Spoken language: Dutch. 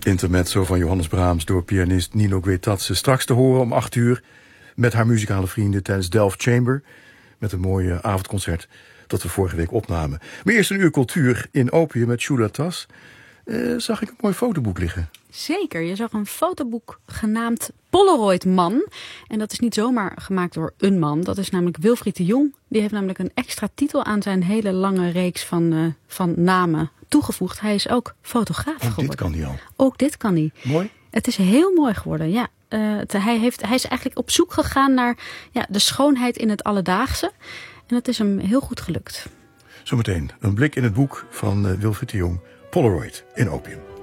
Intermezzo van Johannes Brahms door pianist Nino Guaitatse. Straks te horen om 8 uur met haar muzikale vrienden tijdens Delft Chamber. Met een mooie avondconcert dat we vorige week opnamen. Maar eerst een uur cultuur in Opium met Shula Tas. Zag ik een mooi fotoboek liggen. Zeker, je zag een fotoboek genaamd Polaroid Man. En dat is niet zomaar gemaakt door een man. Dat is namelijk Wilfried de Jong. Die heeft namelijk een extra titel aan zijn hele lange reeks van namen toegevoegd. Hij is ook fotograaf geworden. Dit kan hij al. Ook dit kan hij. Mooi. Het is heel mooi geworden, ja. Hij is eigenlijk op zoek gegaan naar de schoonheid in het alledaagse. En dat is hem heel goed gelukt. Zometeen een blik in het boek van Wilfried de Jong, Polaroid in Opium.